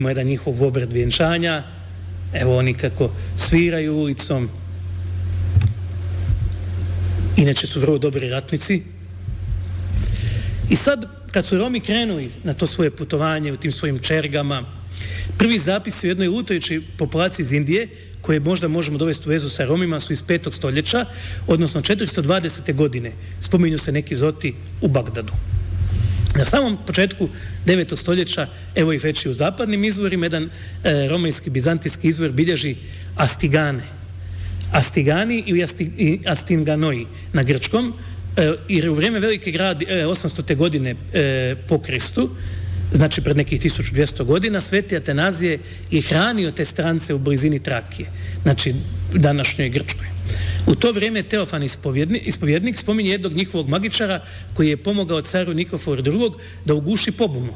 jedan njihov obred vjenčanja, evo oni kako sviraju ulicom, inače su vrlo dobri ratnici. I sad, kad su Romi krenuli na to svoje putovanje u tim svojim čergama, prvi zapisi u jednoj lutajućoj populaciji iz Indije, koje možda možemo dovesti u vezu sa Romima, su iz 5. stoljeća, odnosno 420. godine. Spominju se neki zoti u Bagdadu. Na samom početku 9. stoljeća, evo ih već i u zapadnim izvorima, jedan romejski, bizantijski izvor bilježi Astigane. Astigani ili Astinganoji na grčkom, jer u vrijeme velike gradi 800. godine po Kristu, znači pred nekih 1200 godina, sveti Atanazije je hranio te strance u blizini Trakije, znači današnjoj Grčkoj. U to vrijeme Teofan ispovjednik spominje jednog njihovog magičara koji je pomogao caru Nikoforu II da uguši pobunu.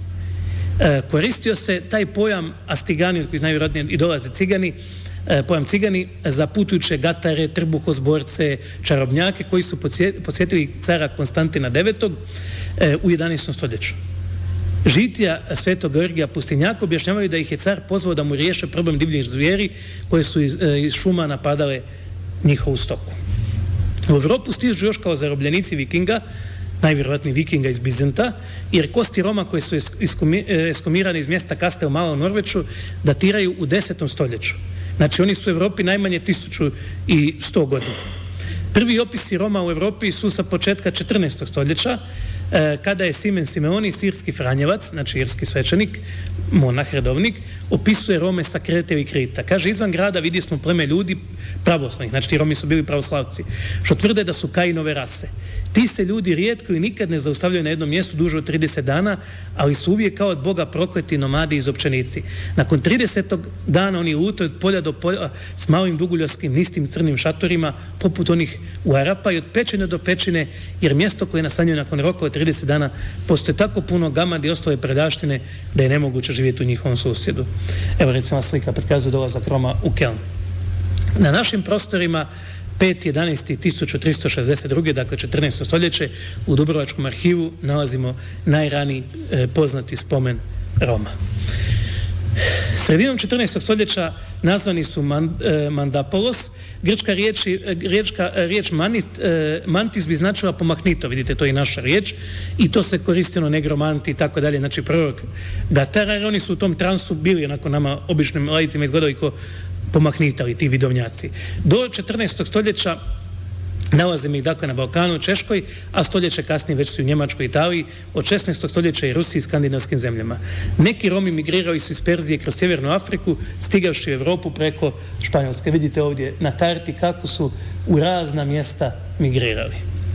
Koristio se taj pojam Astigani, od kojih najvjerojatnije i dolaze cigani, pojam cigani za putujuće gatare, trbuhozborce, čarobnjake koji su posjetili cara Konstantina IX u 11. stoljeću. Žitija svetog Georgija Pustinjaka objašnjavaju da ih je car pozvao da mu riješe problem divljih zvijeri koje su iz šuma napadale njihovu stoku. U Evropu stižu još kao zarobljenici vikinga, najvjerojatniji vikinga iz Bizanta, jer kosti Roma koje su eskumirane iz mjesta Kastel Malo u Norveču datiraju u 10. stoljeću. Znači oni su u Evropi najmanje 1100 godina. Prvi opisi Roma u Evropi su sa početka 14. stoljeća, kada je Simen Simeoni, sirski franjevac, znači irski svećenik, monah, redovnik, opisuje Rome sa Krete i Krita. Kaže, izvan grada vidi smo pleme ljudi pravoslavnih, znači ti Romi su bili pravoslavci, što tvrde da su Kainove rase. Ti se ljudi rijetko i nikad ne zaustavljaju na jednom mjestu duže od 30 dana, ali su uvijek kao od Boga prokleti nomadi i izopćenici. Nakon 30. dana oni lutaju od polja do polja s malim duguljarskim nistim crnim šatorima, poput onih u Arapa, i od pećine do pećine, jer mjesto koje nastanjuju nakon roka od 30 dana postoje tako puno gamadi i ostale predaštine da je nemoguće živjeti u njihovom susjedu. Evo recimo slika prikazuje dolazak Roma u Keln. Na našim prostorima 5.11.1362. dakle 14. stoljeće, u Dubrovačkom arhivu nalazimo najraniji poznati spomen Roma. Sredinom 14. stoljeća nazvani su Mandapolos. Grčka riječ mantis bi značila pomahnito, vidite, to je i naša riječ, i to se koristilo negromanti i tako dalje, znači prorok Gatara, jer oni su u tom transu bili, onako nama običnim laicima izgledali ko pomahnitali ti vidovnjaci. Do 14. stoljeća nalazimo ih dakle na Balkanu, Češkoj, a stoljeće kasnije već su u Njemačkoj, Italiji, od 16. stoljeća i Rusiji i skandinavskim zemljama. Neki Romi migrirali su iz Perzije kroz Sjevernu Afriku, stigavši u Evropu preko Španjolske. Vidite ovdje na karti kako su u razna mjesta migrirali.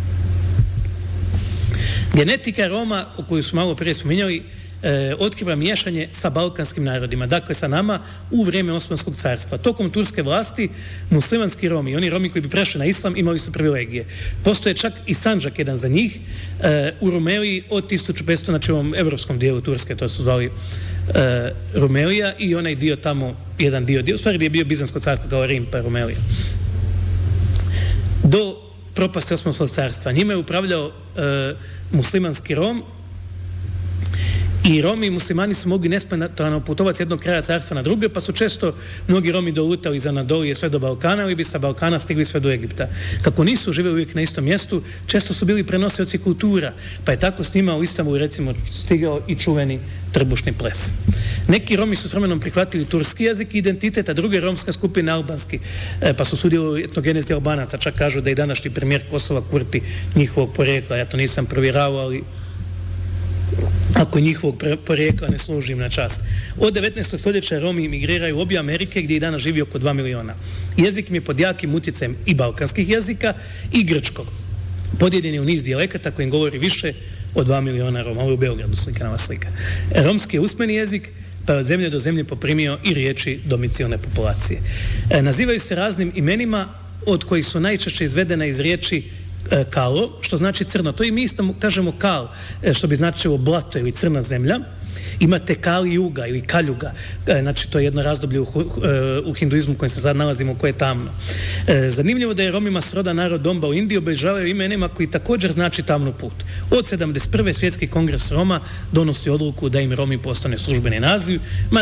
Genetika Roma, o koju smo malo prije spominjali, otkriva miješanje sa balkanskim narodima, dakle sa nama u vrijeme Osmanskog carstva. Tokom turske vlasti muslimanski Romi, oni Romi koji bi prešli na islam, imali su privilegije. Postoje čak i Sandžak jedan za njih u Rumeliji od 1500, znači u ovom evropskom dijelu Turske, to su zvali Rumelija, i onaj dio tamo, jedan dio, u stvari je bio Bizansko carstvo kao Rim pa Rumelija. Do propasti Osmanskog carstva. Njime je upravljao muslimanski Rom, i Romi i muslimani su mogli nesmetano putovati s jednog kraja carstva na druge, pa su često mnogi Romi dolutali iz Anadolije sve do Balkana, ili bi sa Balkana stigli sve do Egipta. Kako nisu živjeli uvijek na istom mjestu, često su bili prenosioci kultura, pa je tako s njima u Istanbulu recimo stigao i čuveni trbušni ples. Neki Romi su s vremenom prihvatili turski jezik i identitet, a druge romska skupina albanski, pa su sudjelovali u etnogenezi Albanaca, čak kažu da i današnji premijer Kosova Kurti njihovog porijekla, ja to nisam provjeravao, ali ako njihovog porijekla ne služim na čast. Od 19. stoljeća Romi migriraju u obje Amerike, gdje i danas živi oko 2 miliona. Jezik im je pod jakim utjecajem i balkanskih jezika i grčkog. Podijeljen je u niz dijalekata kojim govori više od 2 miliona Roma. Ovo je u Beogradu slikanova slika. Romski je usmeni jezik, pa je od zemlje do zemlje poprimio i riječi domicilne populacije. Nazivaju se raznim imenima, od kojih su najčešće izvedena iz riječi kalo, što znači crno. To i mi isto kažemo kal, što bi značilo blato ili crna zemlja. Imate Kali Juga ili Kaljuga, znači to je jedno razdoblje u hinduizmu u kojem se sad nalazimo, koje je tamno. Zanimljivo da je Romima srodan narod Domba u Indiji obilježavaju imenima koji također znači tamnu put. Od 71. svjetski kongres Roma donosi odluku da im Romi postane službeni naziv,